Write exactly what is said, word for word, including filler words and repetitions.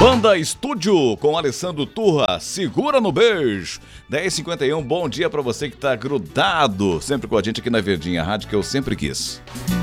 Banda Estúdio com Alessandro Turra, segura no beijo. dez e cinquenta e um, bom dia pra você que tá grudado sempre com a gente aqui na Verdinha, a rádio que eu sempre quis.